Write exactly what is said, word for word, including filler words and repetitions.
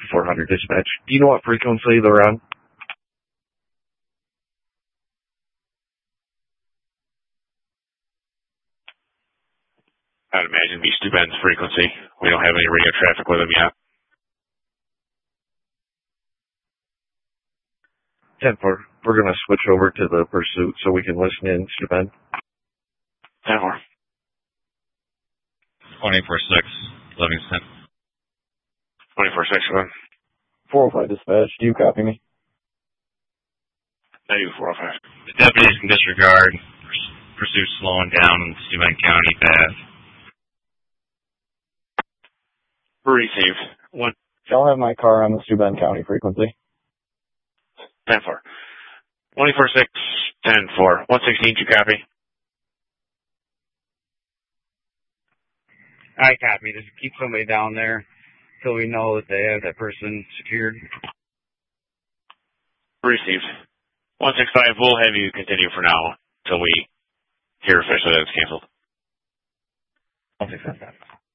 four hundred dispatch. Do you know what frequency they're on? I'd imagine it'd be Steuben's frequency. We don't have any radio traffic with them yet. ten four. We're going to switch over to the pursuit so we can listen in, Steuben. ten four. twenty-four six, Livingston. twenty-four six, one. four oh five dispatch. Do you copy me? Negative four oh five. The deputies can disregard. Pursuit slowing down in the Steuben County path. Received. One. Y'all have my car on the Steuben County frequency. ten four. twenty-four six, ten four. one sixteen, you copy? I copy. Just keep somebody down there until we know that they have that person secured. Received. one six five, we'll have you continue for now until we hear officially that it's canceled. one six five.